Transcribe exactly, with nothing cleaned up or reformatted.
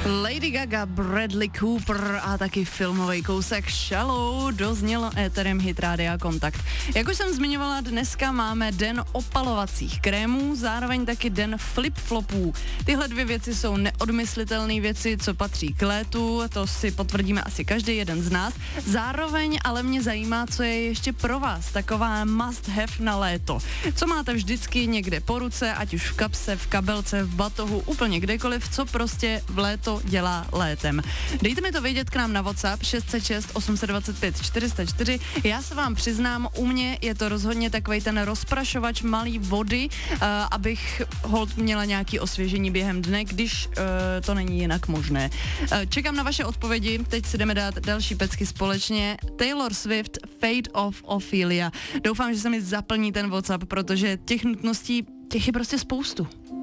Lady Gaga, Bradley Cooper a taky filmový kousek Shallow dozněl éterem Hit Rádia Kontakt. Jak už jsem zmiňovala, dneska máme den opalovacích krémů, zároveň taky den flip-flopů. Tyhle dvě věci jsou neodmyslitelné věci, co patří k létu, to si potvrdíme asi každý jeden z nás. Zároveň ale mě zajímá, co je ještě pro vás taková must have na léto. Co máte vždycky někde po ruce, ať už v kapse, v kabelce, v batohu, úplně kdekoliv, co prostě v léto dělá létem. Dejte mi to vědět k nám na WhatsApp šest set šest osm set dvacet pět čtyři sta čtyři. Já se vám přiznám, u mě je to rozhodně takovej ten rozprašovač malý vody, uh, abych holt měla nějaký osvěžení během dne, když uh, to není jinak možné. Uh, čekám na vaše odpovědi, teď si jdeme dát další pecky společně. Taylor Swift, Fate of Ophelia. Doufám, že se mi zaplní ten WhatsApp, protože těch nutností, těch je prostě spoustu.